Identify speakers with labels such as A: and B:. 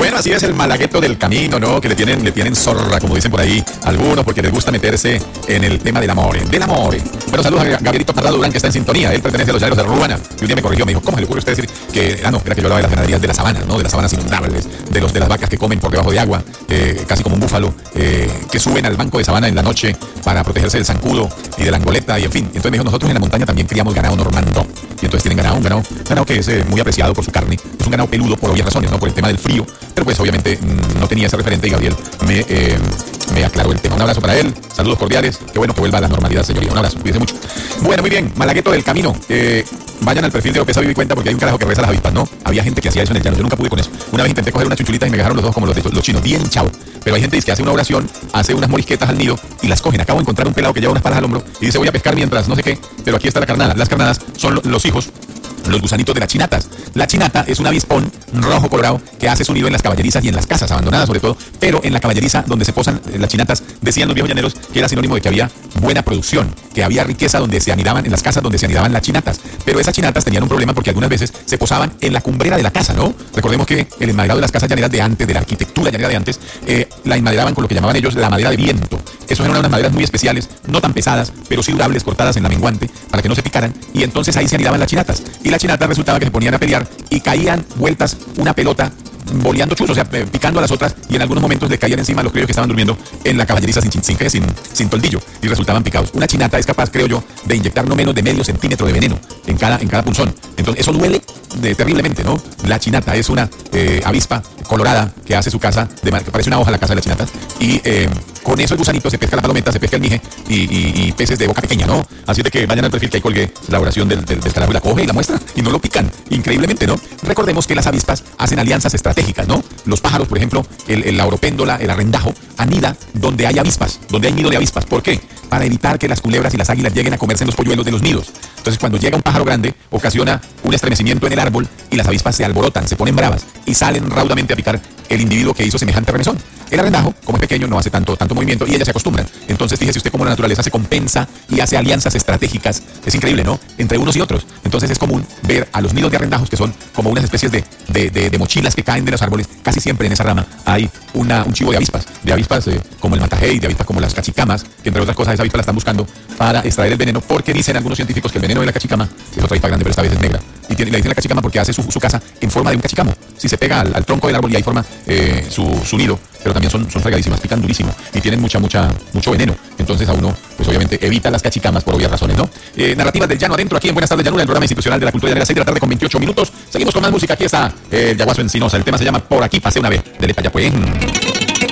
A: Bueno, así es el malagueto del camino, ¿no? Que le tienen zorra, como dicen por ahí algunos, porque les gusta meterse en el tema del amor. Bueno, saludos a Gabrielito Parrado Durán, que está en sintonía. Él pertenece a los llaneros de Ruana. Y un día me corrigió, me dijo, ¿cómo se le ocurre a usted decir que, no, era que yo hablaba de las ganaderías de las sabanas, ¿no? De las sabanas inundables, de las vacas que comen por debajo de agua, casi como un búfalo, que suben al banco de sabana en la noche para protegerse del zancudo y de la angoleta, y en fin. Entonces me dijo, nosotros en la montaña también criamos ganado normando. Y entonces tienen ganado, un ganado que es muy apreciado por su carne. Es un ganado peludo por obvias razones, ¿no? Por el tema del frío. Pero pues obviamente no tenía ese referente y Gabriel me aclaró el tema. Un abrazo para él, saludos cordiales, qué bueno que vuelva a la normalidad, señoría. Un abrazo, cuídense mucho. Bueno, muy bien, malagueto del camino. Vayan al perfil de López Vive y Cuenta, porque hay un carajo que reza las avispas, ¿no? Había gente que hacía eso en el llano, yo nunca pude con eso. Una vez intenté coger unas chuchulitas y me agarraron los dos como los chinos, bien chao. Pero hay gente que hace una oración, hace unas morisquetas al nido y las cogen. Acabo de encontrar un pelado que lleva unas palas al hombro y dice, voy a pescar mientras no sé qué, pero aquí está la carnada. Las carnadas son los hijos, los gusanitos de las chinatas. La chinata es un avispón rojo colorado que hace su nido en las caballerizas y en las casas abandonadas sobre todo, pero en la caballeriza donde se posan las chinatas, decían los viejos llaneros que era sinónimo de que había buena producción, que había riqueza donde se anidaban, en las casas donde se anidaban las chinatas. Pero esas chinatas tenían un problema porque algunas veces se posaban en la cumbrera de la casa, ¿no? Recordemos que el enmaderado de las casas llaneras de antes, de la arquitectura llanera de antes, la enmaderaban con lo que llamaban ellos la madera de viento. Eso eran unas maderas muy especiales, no tan pesadas, pero sí durables, cortadas en la menguante para que no se picaran, y entonces ahí se anidaban las chinatas. Y las chinatas resultaba que se ponían a pelear y caían vueltas una pelota, boleando chuzos, o sea, picando a las otras, y en algunos momentos le caían encima a los criollos que estaban durmiendo en la caballeriza sin toldillo, y resultaban picados. Una chinata es capaz, creo yo, de inyectar no menos de medio centímetro de veneno en cada punzón. Entonces eso duele terriblemente, ¿no? La chinata es una avispa colorada que hace su casa, que parece una hoja la casa de las chinatas, y con eso el gusanito se pesca la palometa, se pesca el mije y peces de boca pequeña, ¿no? Así de que vayan al perfil que ahí colgué la oración del carajo y la coge y la muestra y no lo pican, increíblemente, ¿no? Recordemos que las avispas hacen alianzas estratégicas, ¿no? Los pájaros, por ejemplo, la oropéndola, el arrendajo, anida donde hay avispas, donde hay nido de avispas. ¿Por qué? Para evitar que las culebras y las águilas lleguen a comerse los polluelos de los nidos. Entonces, cuando llega un pájaro grande, ocasiona un estremecimiento en el árbol y las avispas se alborotan, se ponen bravas y salen raudamente a picar el individuo que hizo semejante remesón. El arrendajo, como es pequeño, no hace tanto movimiento y ellas se acostumbran. Entonces, fíjese usted cómo la naturaleza se compensa y hace alianzas estratégicas. Es increíble, ¿no? Entre unos y otros. Entonces, es común ver a los nidos de arrendajos, que son como unas especies de mochilas que caen de los árboles. Casi siempre en esa rama hay un chivo de avispas como el matajey, de avispas como las cachicamas, que entre otras cosas esa avispa la están buscando para extraer el veneno, porque dicen algunos científicos que el veneno de la cachicama es otra avispa grande, pero esta vez es negra. Y le dicen la cachicama porque hace su casa en forma de un cachicamo. Si se pega al tronco del árbol y ahí forma su nido, pero también son fregadísimas, pican durísimo y tienen mucho veneno. Entonces a uno, pues obviamente evita las cachicamas por obvias razones, ¿no? Narrativas del llano adentro, aquí en Buenas Tardes Llanura, el programa institucional de la cultura llanera, 6 de la tarde con 28 minutos. Seguimos con más música, aquí está el Yaguazo Encinosa. El tema se llama Por aquí pasé una vez. Dele para allá pues.